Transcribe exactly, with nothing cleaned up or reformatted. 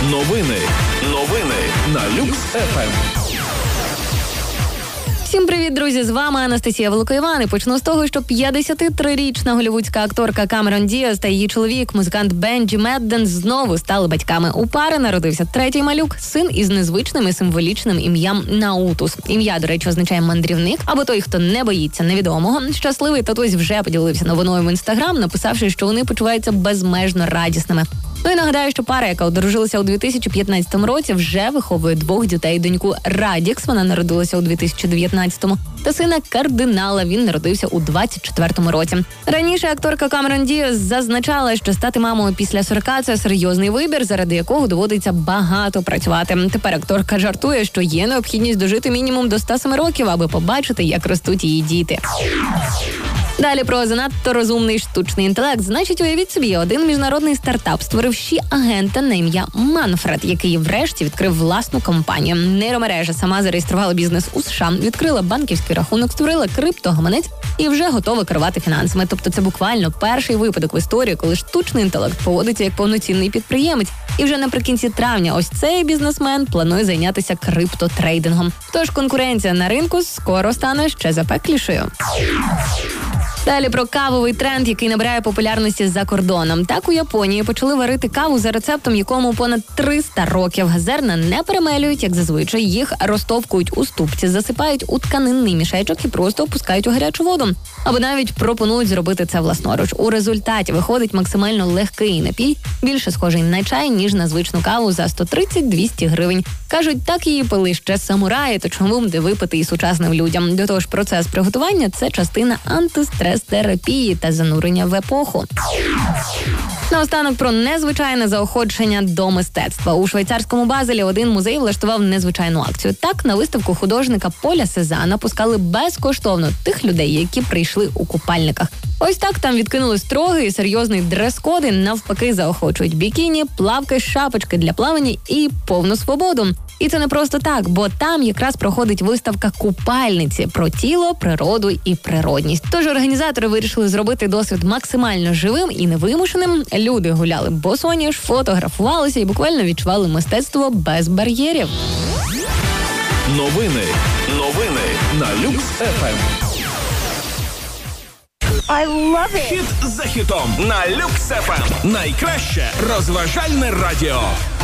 Новини. Новини на Люкс еф ем. Всім привіт, друзі! З вами Анастасія Великоїван. І почну з того, що п'ятдесятитрирічна голлівудська акторка Камерон Діас та її чоловік, музикант Бенджі Медден, знову стали батьками. У пари народився третій малюк, син із незвичним і символічним ім'ям Наутус. Ім'я, до речі, означає мандрівник, або той, хто не боїться невідомого. Щасливий татусь вже поділився новиною в Інстаграм, написавши, що вони почуваються безмежно радісними. Ну і нагадаю, що пара, яка одружилася у дві тисячі п'ятнадцятому році, вже виховує двох дітей. Доньку Радікс, вона народилася у дві тисячі дев'ятнадцятому, та сина Кардинала, він народився у двадцять четвертому році. Раніше акторка Камерон Діас зазначала, що стати мамою після сорока – це серйозний вибір, заради якого доводиться багато працювати. Тепер акторка жартує, що є необхідність дожити мінімум до ста семи років, аби побачити, як ростуть її діти. Далі про занадто розумний штучний інтелект. Значить, уявіть собі, один міжнародний стартап створив щі-агента на ім'я Манфред, який врешті відкрив власну компанію. Нейромережа сама зареєструвала бізнес у США, відкрила банківський рахунок, створила криптогаманець і вже готова керувати фінансами. Тобто це буквально перший випадок в історії, коли штучний інтелект поводиться як повноцінний підприємець. І вже наприкінці травня ось цей бізнесмен планує зайнятися криптотрейдингом. Тож конкуренція на ринку скоро стане ще запеклішою. Далі про кавовий тренд, який набирає популярності за кордоном. Так, у Японії почали варити каву за рецептом, якому понад триста років. Зерна не перемелюють, як зазвичай, їх розтовкують у ступці, засипають у тканинний мішечок і просто опускають у гарячу воду. Або навіть пропонують зробити це власноруч. У результаті виходить максимально легкий напій, більше схожий на чай, ніж на звичну каву за сто тридцять - двісті гривень. Кажуть, так її пили ще самураї, то чому б не випити і сучасним людям. До того ж, процес приготування – це частина антистрес-терапії та занурення в епоху. Наостанок про незвичайне заохочення до мистецтва. У швейцарському Базелі один музей влаштував незвичайну акцію. Так, на виставку художника Поля Сезана пускали безкоштовно тих людей, які прийшли у купальниках. Ось так там відкинули строгий і серйозний дрес-код і навпаки заохочують бікіні, плавки, шапочки для плавання і повну свободу. І це не просто так, бо там якраз проходить виставка «Купальниці» про тіло, природу і природність. Тож організатори вирішили зробити досвід максимально живим і невимушеним. Люди гуляли босоніж, фотографувалися і буквально відчували мистецтво без бар'єрів. Новини. Новини на Люкс еф ем. I love it! Хіт за хітом на Люкс еф ем. Найкраще розважальне радіо.